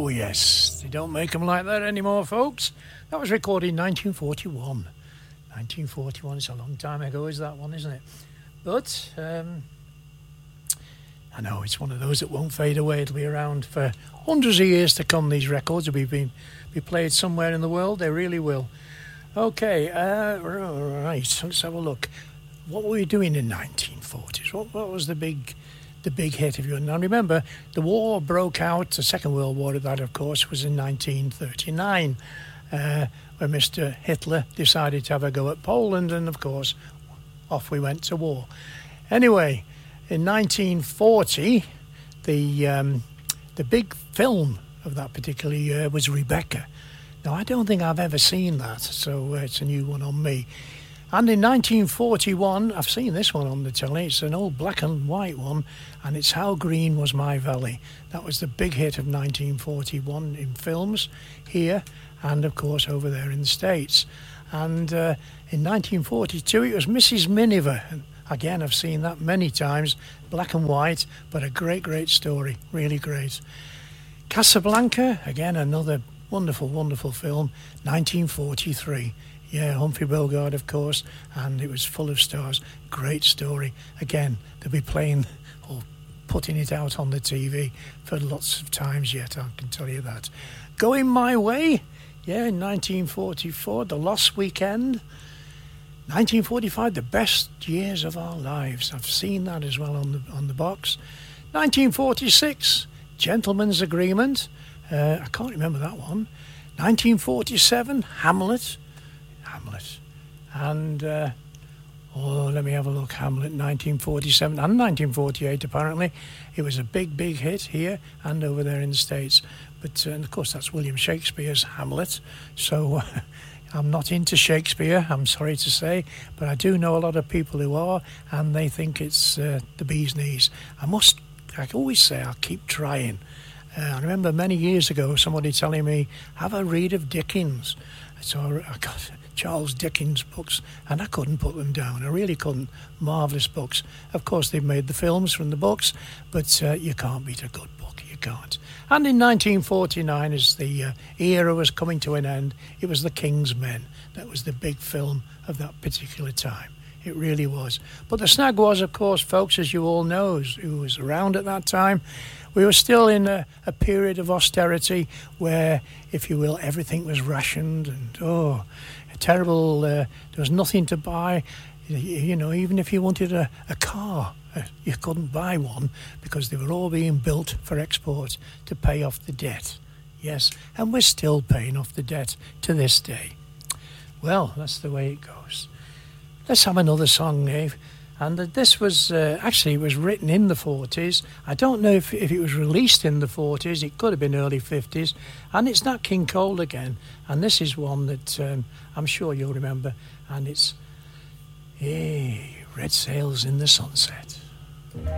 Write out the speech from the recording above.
Oh, yes. They don't make them like that anymore, folks. That was recorded in 1941. 1941, it's a long time ago, is that one, isn't it? But, I know, it's one of those that won't fade away. It'll be around for hundreds of years to come, these records will be played somewhere in the world. They really will. Okay, right, let's have a look. What were we doing in 1940s? What was the big hit of yours? Now remember, the war broke out, the Second World War, that of course was in 1939, when Mr. Hitler decided to have a go at Poland, and of course off we went to war. Anyway, in 1940, the big film of that particular year was Rebecca. Now I don't think I've ever seen that, so it's a new one on me. And in 1941, I've seen this one on the telly, it's an old black and white one, and it's How Green Was My Valley. That was the big hit of 1941 in films here, and of course over there in the States. And in 1942, it was Mrs. Miniver. And again, I've seen that many times, black and white, but a great story, really great. Casablanca, again, another wonderful film, 1943. Yeah, Humphrey Bogart, of course, and it was full of stars. Great story. Again, they'll be playing or putting it out on the TV for lots of times yet, I can tell you that. Going My Way, yeah, in 1944, The Lost Weekend. 1945, The Best Years of Our Lives. I've seen that as well on the box. 1946, Gentleman's Agreement. I can't remember that one. 1947, Hamlet. And let me have a look. Hamlet, 1947 and 1948 apparently. It was a big hit here and over there in the States. But and of course that's William Shakespeare's Hamlet. So I'm not into Shakespeare, I'm sorry to say, but I do know a lot of people who are, and they think it's the bee's knees. I always say I'll keep trying. I remember many years ago somebody telling me, have a read of Dickens. So I got Charles Dickens books, and I couldn't put them down. I really couldn't. Marvellous books. Of course, they've made the films from the books, but you can't beat a good book. You can't. And in 1949, as the era was coming to an end, it was The King's Men. That was the big film of that particular time. It really was. But the snag was, of course, folks, as you all know, who was around at that time, we were still in a period of austerity where, if you will, everything was rationed and, terrible. There was nothing to buy. You know, even if you wanted a car, you couldn't buy one because they were all being built for export to pay off the debt. Yes, and we're still paying off the debt to this day. Well, that's the way it goes. Let's have another song, Dave. And this was, actually, it was written in the 40s. I don't know if it was released in the 40s. It could have been early 50s. And it's Nat King Cole again. And this is one that I'm sure you'll remember. And it's, Red Sails in the Sunset.